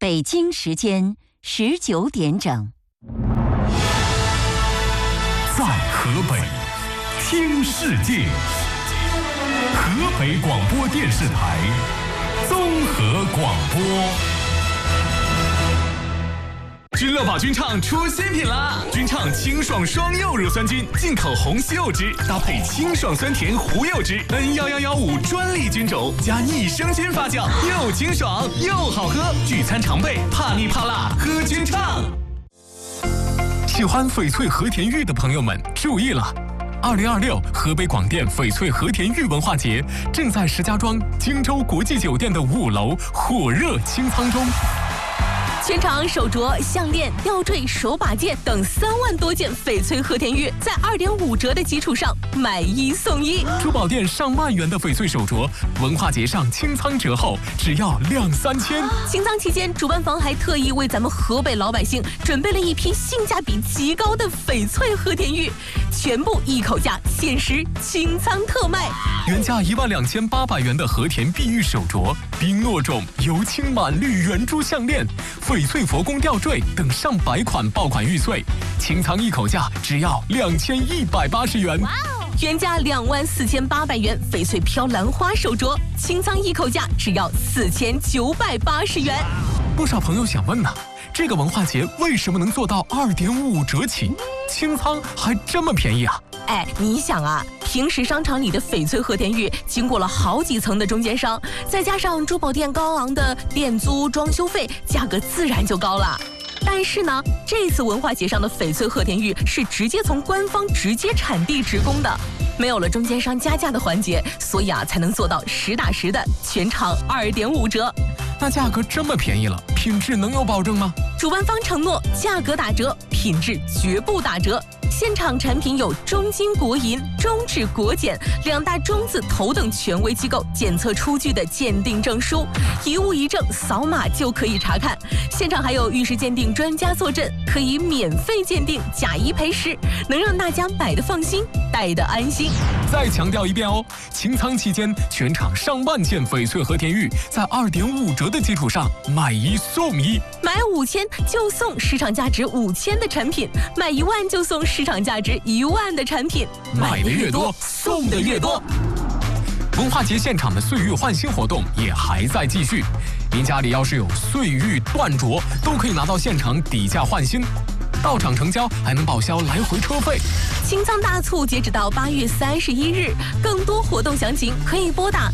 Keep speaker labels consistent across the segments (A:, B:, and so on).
A: 北京时间19点整。
B: 在河北听世界，河北广播电视台综合广播。君乐宝君畅出新品啦！君畅清爽双柚乳酸菌，进口红西柚汁，搭配清爽酸甜胡柚汁 N1115专利菌种，加益生菌发酵，又清爽又好喝。聚餐常备，怕腻怕辣，喝君畅。喜欢翡翠和田玉的朋友们注意了！2026河北广电翡翠和田玉文化节正在石家庄荆州国际酒店的5楼火热清仓中。
C: 全场手镯、项链、吊坠、手把件等3万多件翡翠和田玉，在2.5折的基础上买1送1。
B: 珠宝店上万元的翡翠手镯，文化节上清仓折后只要2、3千。
C: 清仓期间，主办方还特意为咱们河北老百姓准备了一批性价比极高的翡翠和田玉，全部一口价，限时清仓特卖。
B: 原价12800元的和田碧玉手镯、冰糯种油青满绿圆珠项链、翡翠佛宫吊坠等上百款爆款玉碎，清仓一口价只要2180元。
C: 原价24800元翡翠飘兰花手镯，清仓一口价只要4980元。
B: 不少朋友想问呢，这个文化节为什么能做到2.5折起，清仓还这么便宜啊？
C: 你想啊，平时商场里的翡翠和田玉经过了好几层的中间商，再加上珠宝店高昂的店租、装修费，价格自然就高了。但是呢，这次文化节上的翡翠和田玉是直接从官方直接产地直供的，没有了中间商加价的环节，所以才能做到实打实的全场2.5折。
B: 那价格这么便宜了，品质能有保证吗？
C: 主办方承诺价格打折，品质绝不打折。现场产品有中金国银、中质国检2大中字头等权威机构检测出具的鉴定证书，一物一证，扫码就可以查看。现场还有玉石鉴定专家坐镇，可以免费鉴定，假一赔10，能让大家买得放心，戴得安心。
B: 再强调一遍哦，清仓期间全场上万件翡翠和田玉在2.5折的基础上买1送1，
C: 买5000就送市场价值5000的产品，买1万就送市场价值1万的产品，
B: 买的越多，送的越多。文化节现场的岁玉换新活动也还在继续，您家里要是有岁玉断镯，都可以拿到现场底价换新，到场成交还能报销来回车费。
C: 清仓大促截止到8月31日，更多活动详情可以拨打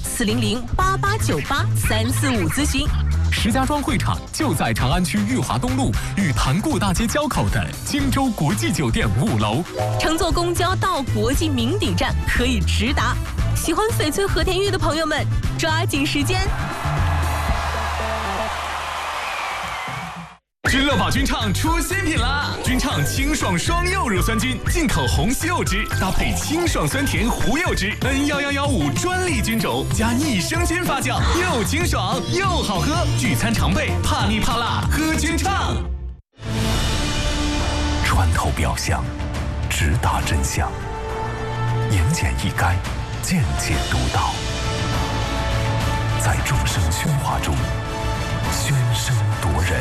C: 400-8898-345咨询。
B: 石家庄会场就在长安区裕华东路与潭固大街交口的荆州国际酒店5楼。
C: 乘坐公交到国际名鼎站可以直达。喜欢翡翠和田玉的朋友们，抓紧时间！
B: 君乐宝君畅出新品啦！君畅清爽双柚乳酸菌，进口红西柚汁，搭配清爽酸甜胡柚汁 N1115专利菌种，加益生菌发酵，又清爽又好喝。聚餐常备，怕腻怕辣，喝君畅。穿透表象，直达真相，言简意赅，见解独到，在众生喧哗中，喧声夺人。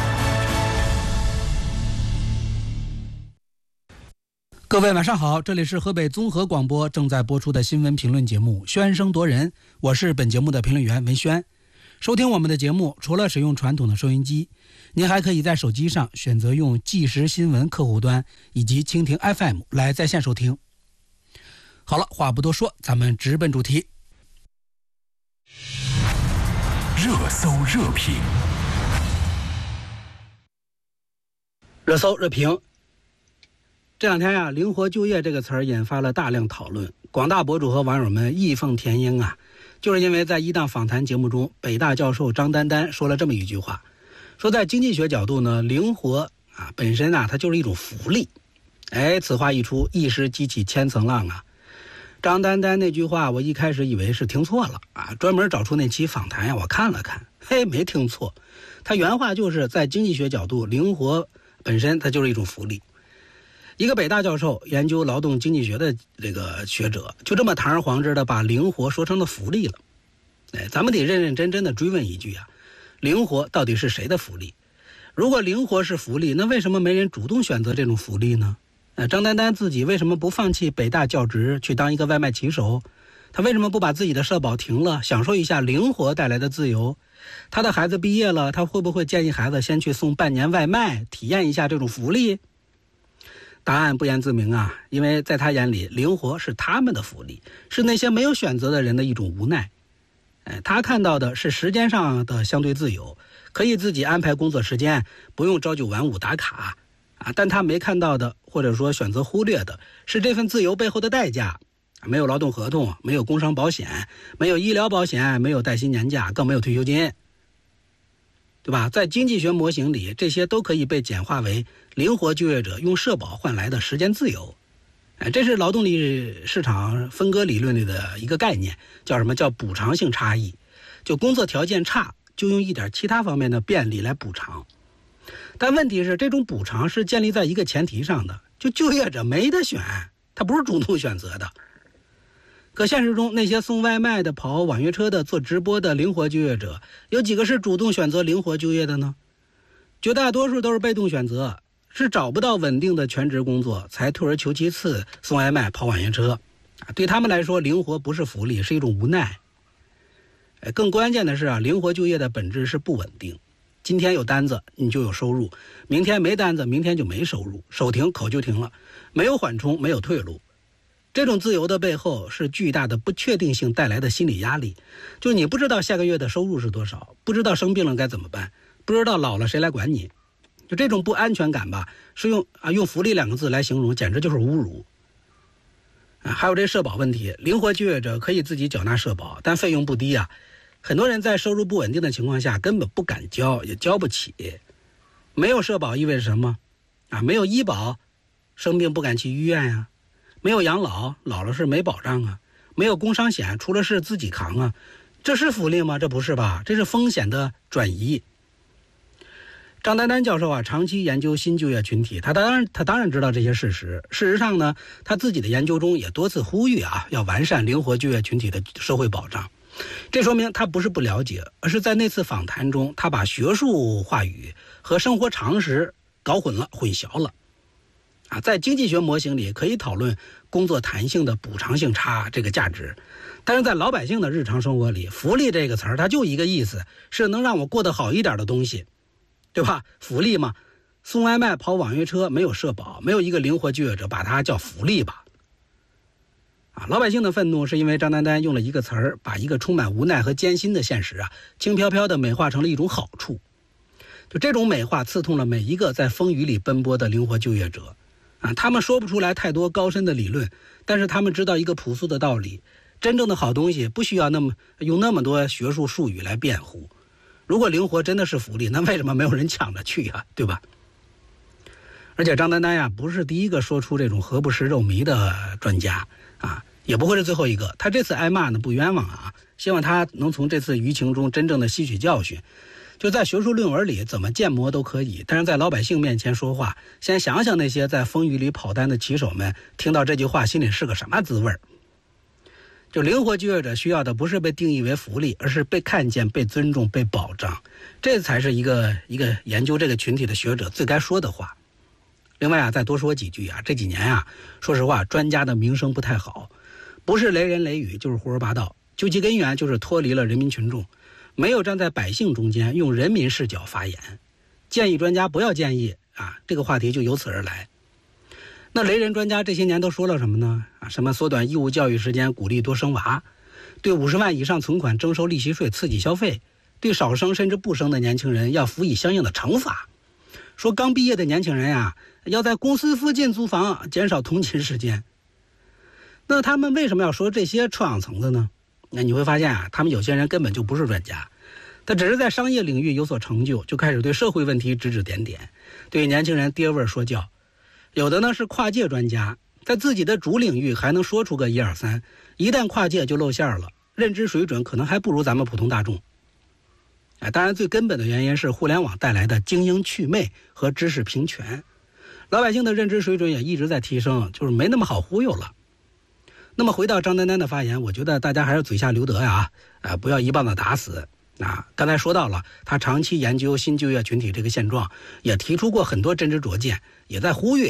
D: 各位晚上好，这里是河北综合广播正在播出的新闻评论节目《喧声夺人》，我是本节目的评论员文轩。收听我们的节目，除了使用传统的收音机，您还可以在手机上选择用即时新闻客户端以及蜻蜓 FM 来在线收听。好了，话不多说，咱们直奔主题。
B: 热搜热评，
D: 热搜热评。这两天呀，灵活就业这个词儿引发了大量讨论，广大博主和网友们义愤填膺啊，就是因为在一档访谈节目中，北大教授张丹丹说了这么一句话，说在经济学角度呢，灵活本身它就是一种福利。此话一出，一时激起千层浪啊。张丹丹那句话，我一开始以为是听错了专门找出那期访谈我看了看，没听错。他原话就是在经济学角度，灵活本身它就是一种福利。一个北大教授研究劳动经济学的这个学者，就这么堂而皇之的把灵活说成了福利了。咱们得认认真真的追问一句灵活到底是谁的福利？如果灵活是福利，那为什么没人主动选择这种福利呢？张丹丹自己为什么不放弃北大教职去当一个外卖骑手？他为什么不把自己的社保停了，享受一下灵活带来的自由？他的孩子毕业了，他会不会建议孩子先去送半年外卖，体验一下这种福利？答案不言自明啊，因为在他眼里，灵活是他们的福利，是那些没有选择的人的一种无奈。他看到的是时间上的相对自由，可以自己安排工作时间，不用朝9晚5打卡啊。但他没看到的，或者说选择忽略的，是这份自由背后的代价。没有劳动合同，没有工伤保险，没有医疗保险，没有带薪年假，更没有退休金，对吧？在经济学模型里，这些都可以被简化为灵活就业者用社保换来的时间自由。这是劳动力市场分割理论里的一个概念，叫什么？叫补偿性差异。就工作条件差，就用一点其他方面的便利来补偿。但问题是，这种补偿是建立在一个前提上的，就业者没得选，他不是主动选择的。可现实中，那些送外卖的、跑网约车的、做直播的灵活就业者，有几个是主动选择灵活就业的呢？绝大多数都是被动选择，是找不到稳定的全职工作，才退而求其次送外卖、跑网约车。对他们来说，灵活不是福利，是一种无奈。更关键的是灵活就业的本质是不稳定。今天有单子，你就有收入；明天没单子，明天就没收入。手停口就停了，没有缓冲，没有退路。这种自由的背后是巨大的不确定性带来的心理压力，就是你不知道下个月的收入是多少，不知道生病了该怎么办，不知道老了谁来管你。就这种不安全感吧，是用福利2个字来形容，简直就是侮辱。还有这社保问题，灵活就业者可以自己缴纳社保，但费用不低啊。很多人在收入不稳定的情况下根本不敢交，也交不起。没有社保意味着什么？没有医保，生病不敢去医院呀。没有养老，老了是没保障啊。没有工伤险，出了事自己扛啊。这是福利吗？这不是吧？这是风险的转移。张丹丹教授长期研究新就业群体，他当然知道这些事实。事实上呢，他自己的研究中也多次呼吁要完善灵活就业群体的社会保障。这说明他不是不了解，而是在那次访谈中，他把学术话语和生活常识搞混淆了。在经济学模型里可以讨论工作弹性的补偿性差这个价值，但是在老百姓的日常生活里，福利这个词儿它就一个意思，是能让我过得好一点的东西，对吧？福利嘛，送外卖、跑网约车，没有社保，没有一个灵活就业者把它叫福利吧。老百姓的愤怒是因为张丹丹用了一个词儿，把一个充满无奈和艰辛的现实轻飘飘地美化成了一种好处。就这种美化刺痛了每一个在风雨里奔波的灵活就业者。他们说不出来太多高深的理论，但是他们知道一个朴素的道理：真正的好东西不需要用那么多学术术语来辩护。如果灵活真的是福利，那为什么没有人抢着去对吧？而且张丹丹不是第一个说出这种何不食肉糜的专家也不会是最后一个。他这次挨骂呢不冤枉希望他能从这次舆情中真正的吸取教训。就在学术论文里怎么建模都可以，但是在老百姓面前说话，先想想那些在风雨里跑单的骑手们听到这句话心里是个什么滋味。就灵活就业者需要的不是被定义为福利，而是被看见、被尊重、被保障，这才是一个研究这个群体的学者最该说的话。另外再多说几句这几年说实话专家的名声不太好，不是雷人雷语就是胡说八道，究其根源就是脱离了人民群众，没有站在百姓中间用人民视角发言。建议专家不要建议这个话题就由此而来。那雷人专家这些年都说了什么呢？什么缩短义务教育时间，鼓励多生娃，对50万以上存款征收利息税刺激消费，对少生甚至不生的年轻人要辅以相应的惩罚。说刚毕业的年轻人要在公司附近租房，减少通勤时间。那他们为什么要说这些臭氧层子呢？那你会发现他们有些人根本就不是专家，他只是在商业领域有所成就，就开始对社会问题指指点点，对年轻人爹味说教。有的呢是跨界专家，在自己的主领域还能说出个1、2、3，一旦跨界就露馅了，认知水准可能还不如咱们普通大众。当然最根本的原因是互联网带来的精英祛魅和知识平权，老百姓的认知水准也一直在提升，就是没那么好忽悠了。那么回到张丹丹的发言，我觉得大家还是嘴下留德不要一棒子打死。 刚才说到了，他长期研究新就业群体这个现状，也提出过很多真知灼见，也在呼吁